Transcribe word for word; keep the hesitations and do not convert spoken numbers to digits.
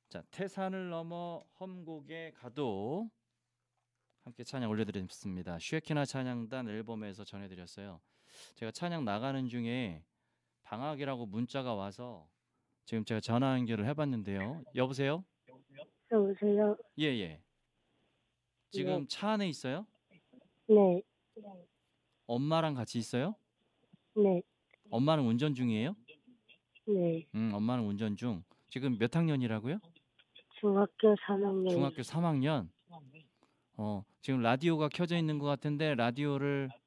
자, 태산을 넘어 험곡에 가도 함께 찬양 올려드렸습니다. 쉐키나 찬양단 앨범에서 전해드렸어요. 제가 찬양 나가는 중에 방학이라고 문자가 와서 지금 제가 전화 연결을 해봤는데요. 여보세요? 여보세요? 예예. 네, 지금 차 안에 있어요? 네, 엄마랑 같이 있어요? 네, 엄마는 운전 중이에요? 네. 음, 엄마는 운전 중. 지금 몇 학년이라고요? 중학교 삼 학년이요. 중학교 삼 학년. 어, 지금 라디오가 켜져 있는 것 같은데 라디오를